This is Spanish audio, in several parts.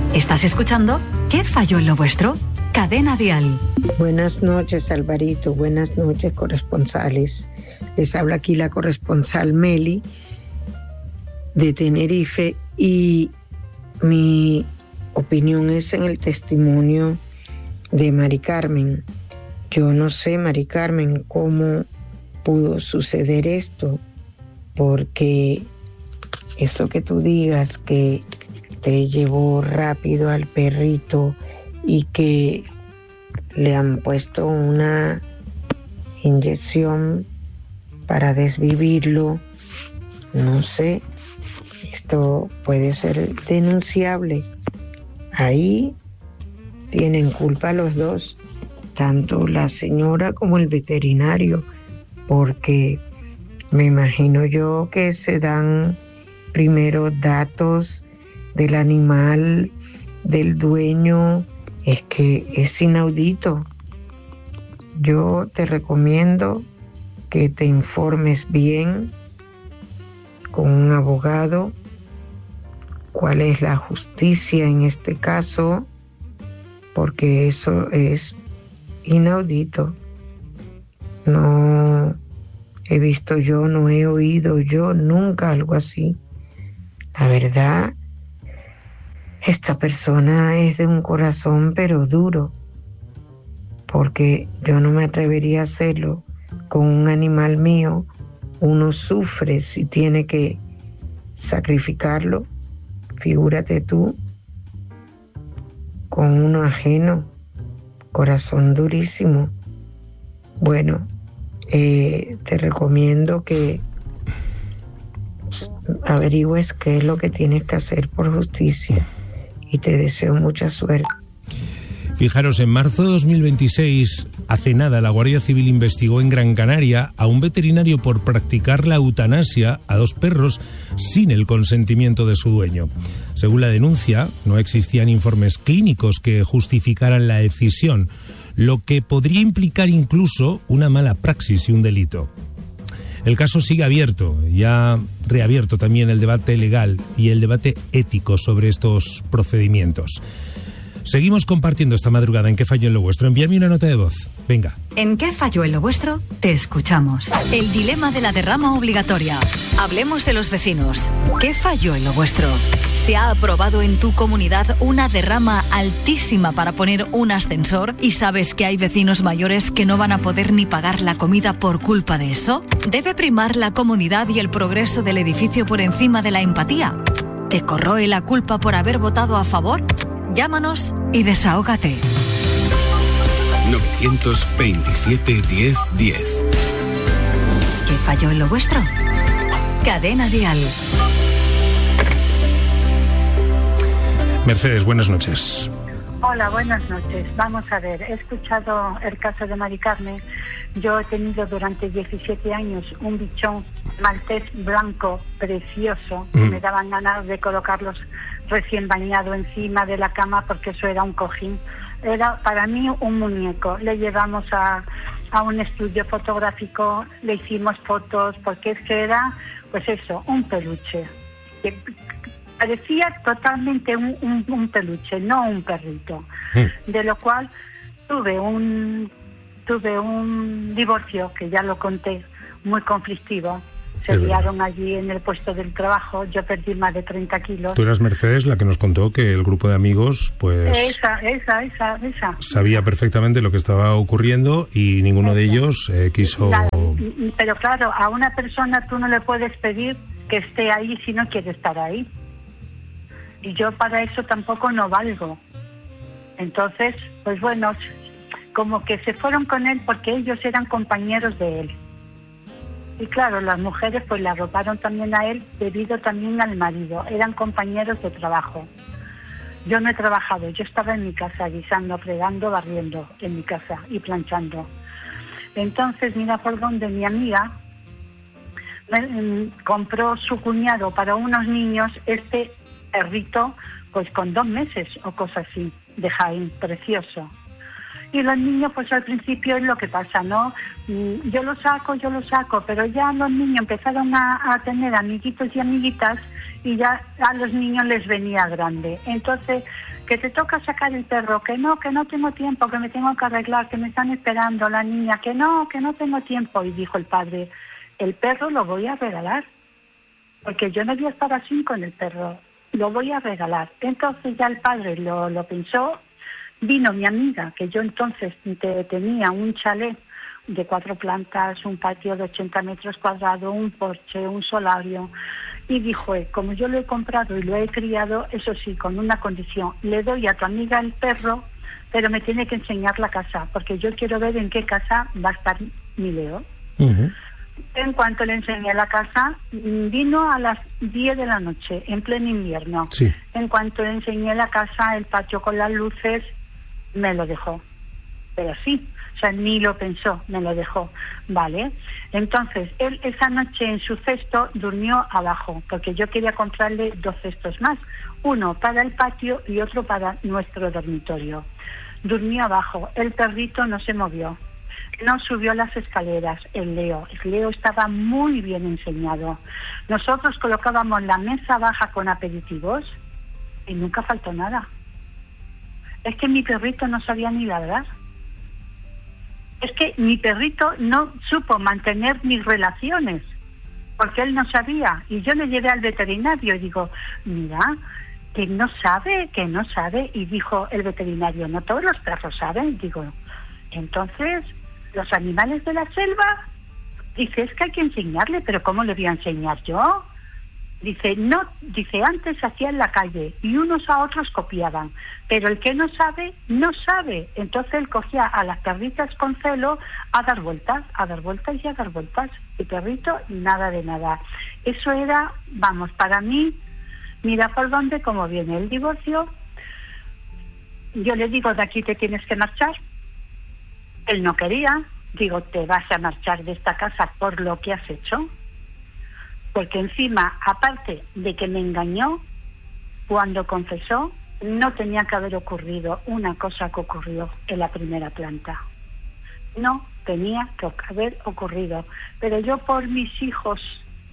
¿Estás escuchando ¿Qué falló en lo vuestro? Cadena Dial. Buenas noches, Alvarito. Buenas noches, corresponsales. Les habla aquí la corresponsal Meli de Tenerife y mi opinión es en el testimonio de Mari Carmen. Yo no sé, Mari Carmen, cómo pudo suceder esto, porque eso que tú digas que te llevó rápido al perrito y que le han puesto una inyección para desvivirlo, no sé, esto puede ser denunciable. Ahí tienen culpa los dos, tanto la señora como el veterinario, porque me imagino yo que se dan primero datos del animal, del dueño. Es que es inaudito. Yo te recomiendo que te informes bien con un abogado cuál es la justicia en este caso, porque eso es inaudito. No he visto yo, no he oído yo nunca algo así. La verdad, esta persona es de un corazón pero duro, porque yo no me atrevería a hacerlo con un animal mío. Uno sufre si tiene que sacrificarlo, figúrate tú, con uno ajeno, corazón durísimo. Bueno, te recomiendo que averigües qué es lo que tienes que hacer por justicia y te deseo mucha suerte. Fijaros, en marzo de 2026, hace nada, la Guardia Civil investigó en Gran Canaria a un veterinario por practicar la eutanasia a 2 perros sin el consentimiento de su dueño. Según la denuncia, no existían informes clínicos que justificaran la decisión, lo que podría implicar incluso una mala praxis y un delito. El caso sigue abierto y ha reabierto también el debate legal y el debate ético sobre estos procedimientos. Seguimos compartiendo esta madrugada en ¿Qué falló en lo vuestro? Envíame una nota de voz. Venga. En ¿Qué falló en lo vuestro? Te escuchamos. El dilema de la derrama obligatoria. Hablemos de los vecinos. ¿Qué falló en lo vuestro? ¿Se ha aprobado en tu comunidad una derrama altísima para poner un ascensor y sabes que hay vecinos mayores que no van a poder ni pagar la comida por culpa de eso? ¿Debe primar la comodidad y el progreso del edificio por encima de la empatía? ¿Te corroe la culpa por haber votado a favor? Llámanos y desahógate. 927 10 10. ¿Qué falló en lo vuestro? Cadena Dial. Mercedes, buenas noches. Hola, buenas noches. Vamos a ver, he escuchado el caso de Mari Carmen. Yo he tenido durante 17 años un bichón maltés blanco precioso. Me daban ganas de colocarlos recién bañado encima de la cama porque eso era un cojín. Era para mí un muñeco. Le llevamos a un estudio fotográfico, le hicimos fotos porque es que era, pues eso, un peluche. Parecía totalmente un peluche, no un perrito. De lo cual tuve un divorcio, que ya lo conté, muy conflictivo. Se liaron allí en el puesto del trabajo, yo perdí más de 30 kilos. Tú eras Mercedes la que nos contó que el grupo de amigos, pues... Esa. Sabía perfectamente lo que estaba ocurriendo y ninguno de ellos quiso... Pero claro, a una persona tú no le puedes pedir que esté ahí si no quiere estar ahí. Y yo para eso tampoco no valgo. Entonces, pues bueno, como que se fueron con él porque ellos eran compañeros de él. Y claro, las mujeres pues le arroparon también a él debido también al marido. Eran compañeros de trabajo. Yo no he trabajado, yo estaba en mi casa guisando, fregando, barriendo en mi casa y planchando. Entonces, mira por dónde mi amiga compró su cuñado para unos niños este perrito, pues con 2 meses o cosa así, de Jaén, precioso. Y los niños, pues al principio es lo que pasa, ¿no? Yo lo saco, pero ya los niños empezaron a tener amiguitos y amiguitas y ya a los niños les venía grande. Entonces, que te toca sacar el perro, que no tengo tiempo, que me tengo que arreglar, que me están esperando la niña, que no tengo tiempo. Y dijo el padre, el perro lo voy a regalar, porque yo no voy a estar así con el perro, lo voy a regalar. Entonces ya el padre lo pensó, vino mi amiga, que yo entonces tenía un chalet de 4 plantas, un patio de 80 metros cuadrados, un porche, un solario. Y dijo, como yo lo he comprado y lo he criado, eso sí, con una condición, le doy a tu amiga el perro, pero me tiene que enseñar la casa, porque yo quiero ver en qué casa va a estar mi Leo. Uh-huh. En cuanto le enseñé la casa, vino a las 10 de la noche, en pleno invierno. Sí. En cuanto le enseñé la casa, el patio con las luces, me lo dejó. Pero sí, o sea, ni lo pensó, me lo dejó, ¿vale? Entonces, él esa noche en su cesto durmió abajo, porque yo quería comprarle 2 cestos más, uno para el patio y otro para nuestro dormitorio. Durmió abajo, el perrito no se movió, no subió las escaleras, el Leo estaba muy bien enseñado. Nosotros colocábamos la mesa baja con aperitivos y nunca faltó nada. Es que mi perrito no sabía ni ladrar. Es que mi perrito no supo mantener mis relaciones, porque él no sabía. Y yo le llevé al veterinario y digo, mira, que no sabe. Y dijo el veterinario, no todos los perros saben. Digo, entonces, los animales de la selva, dice, es que hay que enseñarle, pero ¿cómo le voy a enseñar yo? Dice, no, dice, antes se hacía en la calle y unos a otros copiaban, pero el que no sabe, no sabe. Entonces él cogía a las perritas con celo a dar vueltas y a dar vueltas. Y perrito, nada de nada. Eso era, vamos, para mí, mira por dónde, cómo viene el divorcio. Yo le digo, de aquí te tienes que marchar. Él no quería. Digo, te vas a marchar de esta casa por lo que has hecho. Porque encima, aparte de que me engañó, cuando confesó, no tenía que haber ocurrido una cosa que ocurrió en la primera planta. No tenía que haber ocurrido. Pero yo por mis hijos,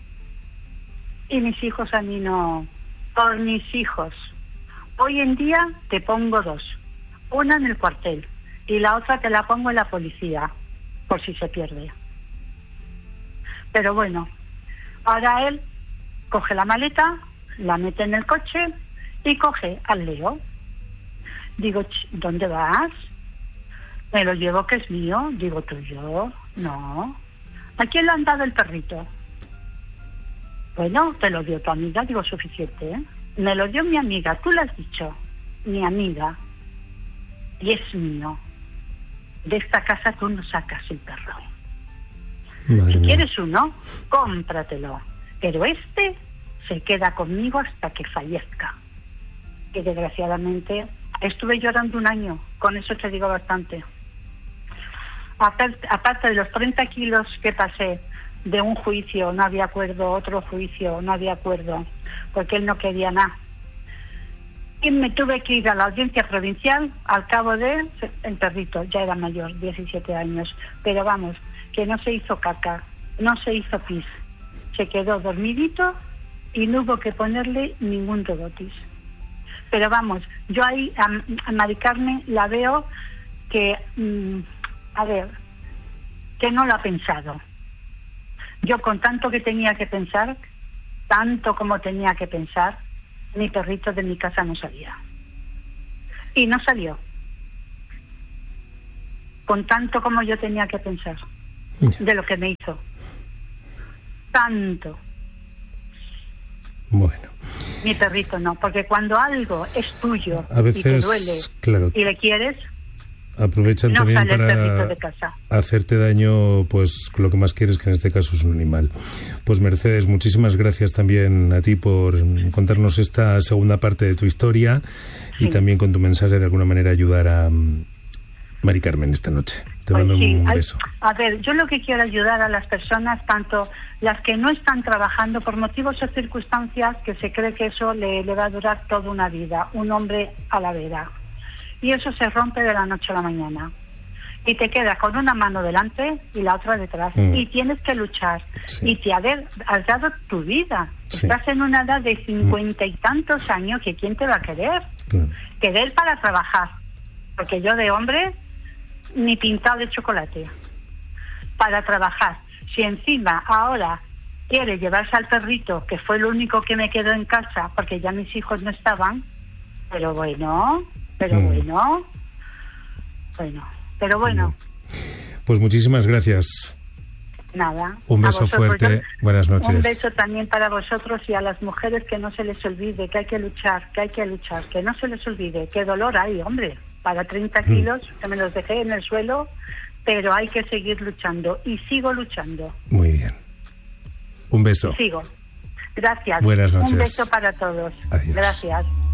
y mis hijos a mí no, por mis hijos. Hoy en día te pongo 2. Una en el cuartel y la otra te la pongo en la policía, por si se pierde. Pero bueno, ahora él coge la maleta, la mete en el coche y coge al Leo. Digo, ¿dónde vas? Me lo llevo, que es mío. Digo, ¿tuyo? No. ¿A quién le han dado el perrito? Bueno, te lo dio tu amiga. Digo, suficiente, ¿eh? Me lo dio mi amiga, tú lo has dicho. Mi amiga. Y es mío. De esta casa tú no sacas el perro. Madre si mía. quieres uno, cómpratelo. Pero este se queda conmigo hasta que fallezca. Que desgraciadamente estuve llorando 1 año. Con eso te digo bastante. Aparte de los 30 kilos que pasé de un juicio, no había acuerdo, otro juicio, no había acuerdo, porque él no quería nada. Y me tuve que ir a la audiencia provincial al cabo de... El perrito ya era mayor, 17 años. Pero vamos, que no se hizo caca, no se hizo pis. Se quedó dormidito y no hubo que ponerle ningún robotis. Pero vamos, yo ahí a Mari Carmen la veo que... a ver, que no lo ha pensado. Yo con tanto que tenía que pensar, tanto como tenía que pensar, mi perrito de mi casa no salía. Y no salió. Con tanto como yo tenía que pensar de lo que me hizo. Tanto. Bueno. Mi perrito no, porque cuando algo es tuyo A veces, y te duele, claro, y le quieres, aprovechan no también sale el perrito para de casa. hacerte daño, pues lo que más quieres, que en este caso es un animal. Pues Mercedes, muchísimas gracias también a ti por contarnos esta segunda parte de tu historia y también con tu mensaje de alguna manera ayudar a Mari Carmen esta noche. Te mando un beso. A ver, yo lo que quiero ayudar a las personas, tanto las que no están trabajando por motivos o circunstancias, que se cree que eso le va a durar toda una vida, un hombre a la vera. Y eso se rompe de la noche a la mañana. y te quedas con una mano delante y la otra detrás. Y tienes que luchar. Y te has dado tu vida. Estás en una edad de 50 y tantos años que ¿quién te va a querer? Querer para trabajar. Porque yo de hombre ni pintado de chocolate. Para trabajar. Si encima ahora quiere llevarse al perrito, que fue lo único que me quedó en casa, porque ya mis hijos no estaban, pero bueno. Pues muchísimas gracias. Nada. Un beso fuerte. Buenas noches. Un beso también para vosotros y a las mujeres, que no se les olvide que hay que luchar, que no se les olvide. Qué dolor hay, hombre. Para 30 kilos, que me los dejé en el suelo, pero hay que seguir luchando. Y sigo luchando. Muy bien. Un beso. Sigo. Gracias. Buenas noches. Un beso para todos. Adiós. Gracias.